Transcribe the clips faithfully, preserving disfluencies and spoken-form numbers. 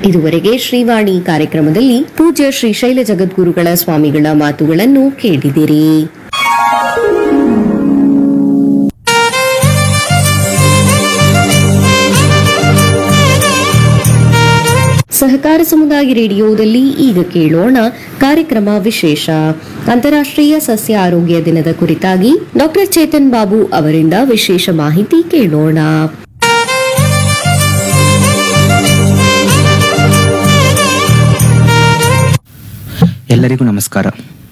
ಇದುವರೆಗೆ ಶ್ರೀವಾಣಿ ಕಾರ್ಯಕ್ರಮದಲ್ಲಿ ಪೂಜ್ಯ ಶ್ರೀಶೈಲ ಜಗದ್ಗುರುಗಳ ಸ್ವಾಮಿಗಳ ಮಾತುಗಳನ್ನು ಕೇಳಿದಿರಿ. ಸಹಕಾರ ಸಮುದಾಯ ರೇಡಿಯೋದಲ್ಲಿ ಈಗ ಕೇಳೋಣ ಕಾರ್ಯಕ್ರಮ ವಿಶೇಷ ಅಂತಾರಾಷ್ಟ್ರೀಯ ಸಸ್ಯ ಆರೋಗ್ಯ ದಿನದ ಕುರಿತಾಗಿ ಡಾಕ್ಟರ್ ಚೇತನ್ ಬಾಬು ಅವರಿಂದ ವಿಶೇಷ ಮಾಹಿತಿ ಕೇಳೋಣ. ಎಲ್ಲರಿಗೂ ನಮಸ್ಕಾರ.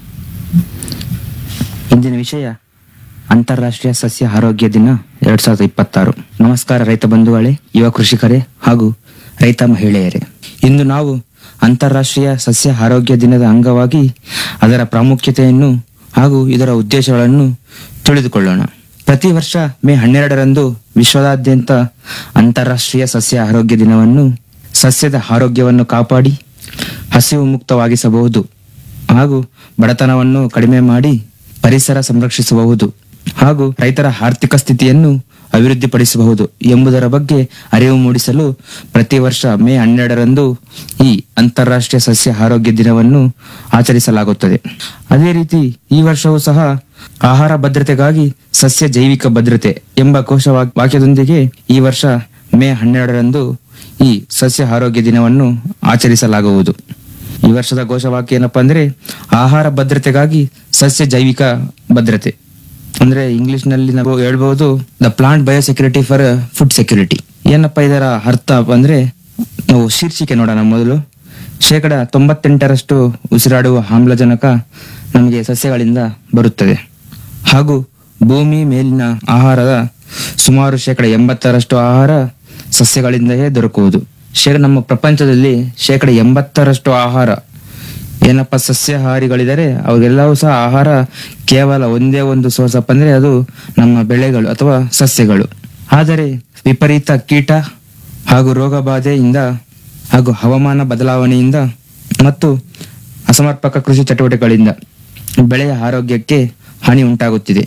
ಇಂದಿನ ವಿಷಯ ಅಂತಾರಾಷ್ಟ್ರೀಯ ಸಸ್ಯ ಆರೋಗ್ಯ ದಿನ ಎರಡ್ ಸಾವಿರದ ಇಪ್ಪತ್ತಾರು. ನಮಸ್ಕಾರ ರೈತ ಬಂಧುಗಳೇ, ಯುವ ಕೃಷಿಕರೇ ಹಾಗೂ ರೈತ ಮಹಿಳೆಯರೇ. ಇಂದು ನಾವು ಅಂತಾರಾಷ್ಟ್ರೀಯ ಸಸ್ಯ ಆರೋಗ್ಯ ದಿನದ ಅಂಗವಾಗಿ ಅದರ ಪ್ರಾಮುಖ್ಯತೆಯನ್ನು ಹಾಗೂ ಇದರ ಉದ್ದೇಶಗಳನ್ನು ತಿಳಿದುಕೊಳ್ಳೋಣ. ಪ್ರತಿ ವರ್ಷ ಮೇ ಹನ್ನೆರಡರಂದು ವಿಶ್ವದಾದ್ಯಂತ ಅಂತಾರಾಷ್ಟ್ರೀಯ ಸಸ್ಯ ಆರೋಗ್ಯ ದಿನವನ್ನು ಸಸ್ಯದ ಆರೋಗ್ಯವನ್ನು ಕಾಪಾಡಿ ಹಸಿವು ಮುಕ್ತವಾಗಿಸಬಹುದು ಹಾಗೂ ಬಡತನವನ್ನು ಕಡಿಮೆ ಮಾಡಿ ಪರಿಸರ ಸಂರಕ್ಷಿಸಬಹುದು ಹಾಗೂ ರೈತರ ಆರ್ಥಿಕ ಸ್ಥಿತಿಯನ್ನು ಅಭಿವೃದ್ಧಿಪಡಿಸಬಹುದು ಎಂಬುದರ ಬಗ್ಗೆ ಅರಿವು ಮೂಡಿಸಲು ಪ್ರತಿ ವರ್ಷ ಮೇ ಹನ್ನೆರಡರಂದು ಈ ಅಂತಾರಾಷ್ಟ್ರೀಯ ಸಸ್ಯ ಆರೋಗ್ಯ ದಿನವನ್ನು ಆಚರಿಸಲಾಗುತ್ತದೆ. ಅದೇ ರೀತಿ ಈ ವರ್ಷವೂ ಸಹ ಆಹಾರ ಭದ್ರತೆಗಾಗಿ ಸಸ್ಯ ಜೈವಿಕ ಭದ್ರತೆ ಎಂಬ ಘೋಷ ವಾಕ್ಯದೊಂದಿಗೆ ಈ ವರ್ಷ ಮೇ ಹನ್ನೆರಡರಂದು ಈ ಸಸ್ಯ ಆರೋಗ್ಯ ದಿನವನ್ನು ಆಚರಿಸಲಾಗುವುದು. ಈ ವರ್ಷದ ಘೋಷವಾಕ್ಯ ಏನಪ್ಪಾ ಅಂದ್ರೆ ಆಹಾರ ಭದ್ರತೆಗಾಗಿ ಸಸ್ಯ ಜೈವಿಕ ಭದ್ರತೆ. ಅಂದ್ರೆ ಇಂಗ್ಲಿಷ್ ನಲ್ಲಿ ನಾವು ಹೇಳ್ಬಹುದು the plant biosecurity for food security. ಏನಪ್ಪಾ ಇದರ ಅರ್ಥ ಅಂದ್ರೆ, ನಾವು ಶೀರ್ಷಿಕೆ ನೋಡೋಣ ಮೊದಲು. ಶೇಕಡ ತೊಂಬತ್ತೆಂಟರಷ್ಟು ಉಸಿರಾಡುವ ಆಮ್ಲಜನಕ ನಮಗೆ ಸಸ್ಯಗಳಿಂದ ಬರುತ್ತದೆ ಹಾಗೂ ಭೂಮಿ ಮೇಲಿನ ಆಹಾರದ ಸುಮಾರು ಶೇಕಡ ಎಂಬತ್ತರಷ್ಟು ಆಹಾರ ಸಸ್ಯಗಳಿಂದಲೇ ದೊರಕುವುದು. ಶೇಕಡ ನಮ್ಮ ಪ್ರಪಂಚದಲ್ಲಿ ಶೇಕಡ ಎಂಬತ್ತರಷ್ಟು ಆಹಾರ ಏನಪ್ಪ ಸಸ್ಯಾಹಾರಿಗಳಿದ್ದಾರೆ, ಅವ್ರಿಗೆಲ್ಲವೂ ಸಹ ಆಹಾರ ಕೇವಲ ಒಂದೇ ಒಂದು ಸೋರ್ಸ್ ಅಪ್ಪ ಅಂದ್ರೆ ಅದು ನಮ್ಮ ಬೆಳೆಗಳು ಅಥವಾ ಸಸ್ಯಗಳು. ಆದರೆ ವಿಪರೀತ ಕೀಟ ಹಾಗೂ ರೋಗ ಬಾಧೆಯಿಂದ ಹಾಗೂ ಹವಾಮಾನ ಬದಲಾವಣೆಯಿಂದ ಮತ್ತು ಅಸಮರ್ಪಕ ಕೃಷಿ ಚಟುವಟಿಕೆಗಳಿಂದ ಬೆಳೆಯ ಆರೋಗ್ಯಕ್ಕೆ ಹಾನಿ ಉಂಟಾಗುತ್ತಿದೆ.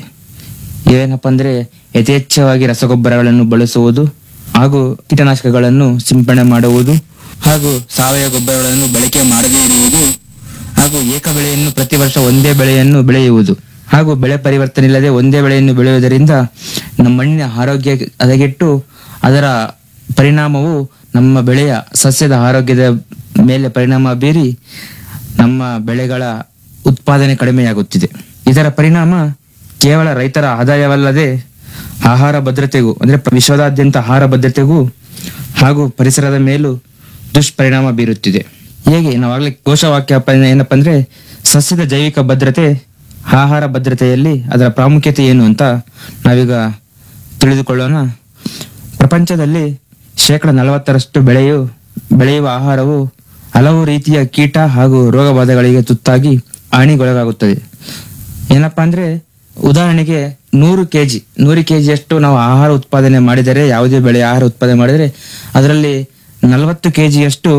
ಏನಪ್ಪ ಅಂದ್ರೆ ಯಥೇಚ್ಛವಾಗಿ ರಸಗೊಬ್ಬರಗಳನ್ನು ಬಳಸುವುದು ಹಾಗೂ ಕೀಟನಾಶಕಗಳನ್ನು ಸಿಂಪಡಣೆ ಮಾಡುವುದು ಹಾಗೂ ಸಾವಯವ ಗೊಬ್ಬರಗಳನ್ನು ಬಳಕೆ ಮಾಡದೇ ಇರುವುದು ಹಾಗೂ ಏಕ ಬೆಳೆಯನ್ನು ಪ್ರತಿ ವರ್ಷ ಒಂದೇ ಬೆಳೆಯನ್ನು ಬೆಳೆಯುವುದು ಹಾಗೂ ಬೆಳೆ ಪರಿವರ್ತನೆ ಇಲ್ಲದೆ ಒಂದೇ ಬೆಳೆಯನ್ನು ಬೆಳೆಯುವುದರಿಂದ ನಮ್ಮ ಮಣ್ಣಿನ ಆರೋಗ್ಯ ಹದಗೆಟ್ಟು ಅದರ ಪರಿಣಾಮವು ನಮ್ಮ ಬೆಳೆಯ ಸಸ್ಯದ ಆರೋಗ್ಯದ ಮೇಲೆ ಪರಿಣಾಮ ಬೀರಿ ನಮ್ಮ ಬೆಳೆಗಳ ಉತ್ಪಾದನೆ ಕಡಿಮೆಯಾಗುತ್ತಿದೆ. ಇದರ ಪರಿಣಾಮ ಕೇವಲ ರೈತರ ಆದಾಯವಲ್ಲದೆ ಆಹಾರ ಭದ್ರತೆಗೂ ಅಂದ್ರೆ ವಿಶ್ವದಾದ್ಯಂತ ಆಹಾರ ಭದ್ರತೆಗೂ ಹಾಗೂ ಪರಿಸರದ ಮೇಲೂ ದುಷ್ಪರಿಣಾಮ ಬೀರುತ್ತಿದೆ. ಹೇಗೆ ನಾವಾಗ್ಲೇ ಘೋಷವಾಕ್ಯ ಏನಪ್ಪಾ ಅಂದ್ರೆ ಸಸ್ಯದ ಜೈವಿಕ ಭದ್ರತೆ ಆಹಾರ ಭದ್ರತೆಯಲ್ಲಿ ಅದರ ಪ್ರಾಮುಖ್ಯತೆ ಏನು ಅಂತ ನಾವೀಗ ತಿಳಿದುಕೊಳ್ಳೋಣ. ಪ್ರಪಂಚದಲ್ಲಿ ಶೇಕಡ ನಲವತ್ತರಷ್ಟು ಬೆಳೆಯು ಬೆಳೆಯುವ ಆಹಾರವು ಹಲವು ರೀತಿಯ ಕೀಟ ಹಾಗೂ ರೋಗ ಬಾಧೆಗಳಿಗೆ ತುತ್ತಾಗಿ ಹಾನಿಗೊಳಗಾಗುತ್ತದೆ. ಏನಪ್ಪಾ ಅಂದ್ರೆ ಉದಾಹರಣೆಗೆ ನೂರು ಕೆಜಿ ನೂರು ಕೆಜಿಯಷ್ಟು ನಾವು ಆಹಾರ ಉತ್ಪಾದನೆ ಮಾಡಿದರೆ, ಯಾವುದೇ ಬೆಳೆ ಆಹಾರ ಉತ್ಪಾದನೆ ಮಾಡಿದರೆ ಅದರಲ್ಲಿ ನಲವತ್ತು ಕೆಜಿಯಷ್ಟು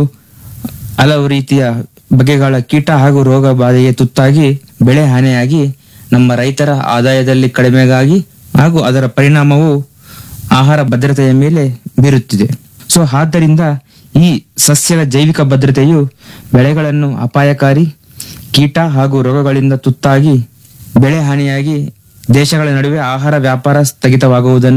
ಹಲವು ರೀತಿಯ ಬಗೆಗಳ ಕೀಟ ಹಾಗೂ ರೋಗ ಬಾಧೆಗೆ ತುತ್ತಾಗಿ ಬೆಳೆ ಹಾನಿಯಾಗಿ ನಮ್ಮ ರೈತರ ಆದಾಯದಲ್ಲಿ ಕಡಿಮೆಗಾಗಿ ಹಾಗೂ ಅದರ ಪರಿಣಾಮವು ಆಹಾರ ಭದ್ರತೆಯ ಮೇಲೆ ಬೀರುತ್ತಿದೆ. ಸೊ ಆದ್ದರಿಂದ ಈ ಸಸ್ಯದ ಜೈವಿಕ ಭದ್ರತೆಯು ಬೆಳೆಗಳನ್ನು ಅಪಾಯಕಾರಿ ಕೀಟ ಹಾಗೂ ರೋಗಗಳಿಂದ ತುತ್ತಾಗಿ ಬೆಳೆ ಹಾನಿಯಾಗಿ ದೇಶಗಳ ನಡುವೆ ಆಹಾರ ವ್ಯಾಪಾರ ಸ್ಥಗಿತವಾಗುವುದನ್ನು